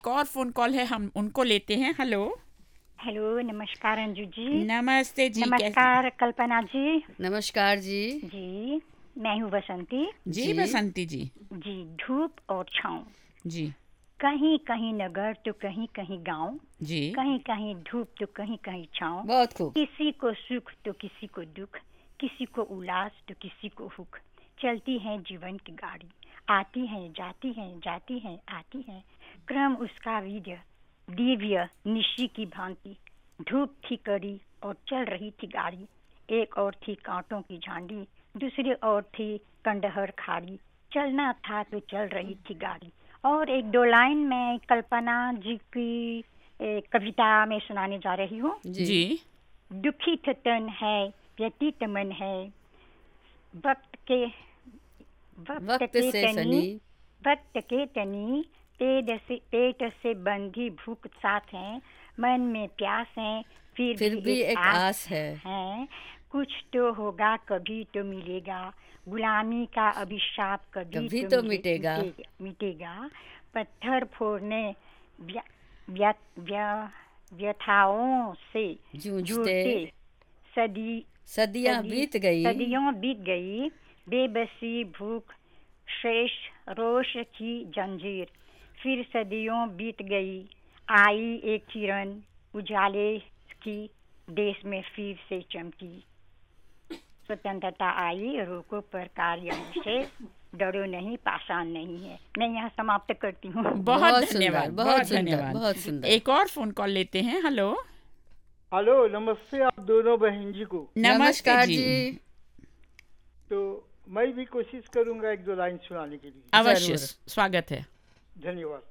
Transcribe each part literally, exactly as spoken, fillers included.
एक और phone call है, हम उनको लेते हैं। हेलो। हेलो, नमस्कार अंजू जी। नमस्ते जी। नमस्कार कल्पना जी। नमस्कार जी। जी, मैं हूँ बसंती। जी, जी। बसंती जी। जी, धूप और छाँव, जी कहीं कहीं नगर तो कहीं कहीं गांव, जी। कहीं कहीं धूप तो कहीं कहीं छाँव। बहुत खूब। किसी को सुख तो किसी को दुख, किसी को उल्लास तो किसी को हुक। चलती है जीवन की गाड़ी, आती है जाती है जाती है आती है, क्रम उसका वीर्य दिव्य निशी की भांति। धूप थी कड़ी और चल रही थी गाड़ी, एक और थी कांटों की झांडी, दूसरी ओर थी कंडहर खाड़ी। चलना था तो चल रही थी गाड़ी। और एक दो लाइन में कल्पना जी की ए, कविता में सुनाने जा रही हूँ। जी। जी। दुखी थ तन है, व्यतीत मन है, वक्त के वक्त वक्त के से तनी सनी वक्त के तनी पेट से पेट से बंधी भूख साथ है, मन में प्यास है फिर, फिर भी भी एक एक आस आस है। है। कुछ तो होगा कभी तो मिलेगा, गुलामी का अभिशाप कभी कभी तो, तो मिले मिटेगा। मिटेगा मिटेगा। पत्थर फोड़ने व्या, व्या, व्या, व्यथाओं से जूझते जुड़ते सदी सदियां सदी बीत गई। सदियों बीत गई। बेबसी भूख शेष रोष की जंजीर, फिर सदियों बीत गई। आई एक किरण उजाले की, देश में फिर से चमकी। स्वतंत्रता आई रोको पर कार्य से, डरो नहीं पाषाण नहीं है। मैं यहाँ समाप्त करती हूँ। बहुत बहुत सुंदर, धन्यवाद, बहुत बहुत सुंदर, धन्यवाद। बहुत सुंदर। एक और फोन कॉल लेते हैं। हेलो। हेलो, नमस्ते आप दोनों बहन जी को। नमस्ते नमस्कार जी। जी। तो मैं भी कोशिश करूंगा एक दो लाइन सुनाने के लिए। अवश्य, जरूर। स्वागत है। धन्यवाद।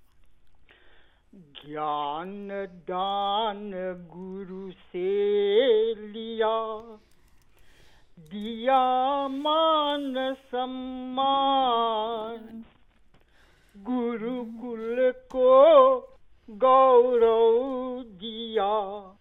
ज्ञान दान गुरु से लिया, दिया मान सम्मान, गुरुकुल को गौरव दिया।